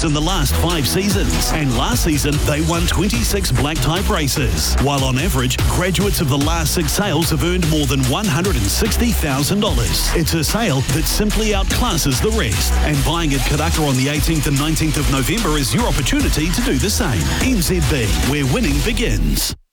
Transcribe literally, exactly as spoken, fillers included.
in the last five seasons. And last season, they won twenty-six black type races. While on average, graduates of the last six sales have earned more than one hundred sixty thousand dollars. It's a sale that simply outclasses the rest. And buying at Karaka on the eighteenth and nineteenth of November is your opportunity to do the same. N Z B, where winning begins.